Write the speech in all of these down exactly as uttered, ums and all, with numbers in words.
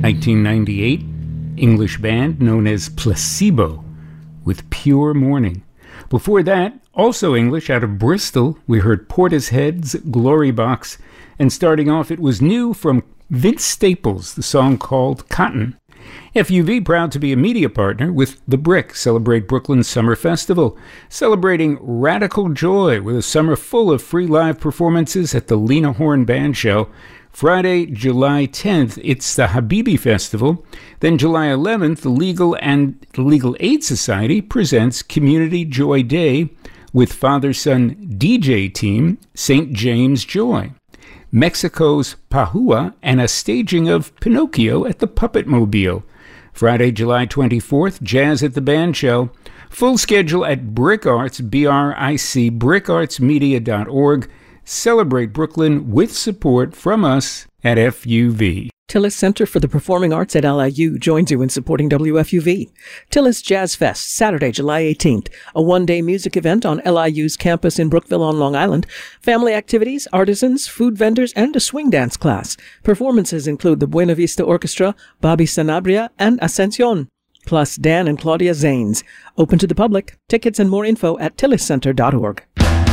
nineteen ninety-eight, English band known as Placebo with Pure Morning. Before that, also English, out of Bristol, we heard Portishead's Glory Box, and starting off it was new from Vince Staples, the song called Cotton. F U V proud to be a media partner with The Brick, Celebrate Brooklyn Summer Festival, celebrating radical joy with a summer full of free live performances at the Lena Horne Band Show. Friday, July tenth, it's the Habibi Festival. Then July eleventh, the Legal and the Legal Aid Society presents Community Joy Day with father-son D J team Saint James Joy. Mexico's Pahua and a staging of Pinocchio at the Puppet Mobile. Friday, July twenty-fourth, Jazz at the Band Show. Full schedule at Brick Arts, B R I C, brick arts media dot org. Celebrate Brooklyn with support from us at F U V. Tillis Center for the Performing Arts at L I U joins you in supporting W F U V. Tillis Jazz Fest, Saturday, July eighteenth, a one-day music event on L I U's campus in Brookville on Long Island. Family activities, artisans, food vendors, and a swing dance class. Performances include the Buena Vista Orchestra, Bobby Sanabria, and Ascension, plus Dan and Claudia Zanes. Open to the public. Tickets and more info at tillis center dot org.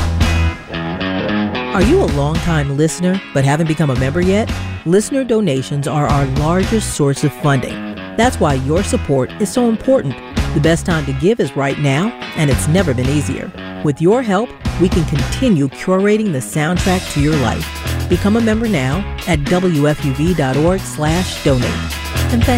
Are you a long-time listener but haven't become a member yet? Listener donations are our largest source of funding. That's why your support is so important. The best time to give is right now, and it's never been easier. With your help, we can continue curating the soundtrack to your life. Become a member now at W F U V dot org slash donate. And thank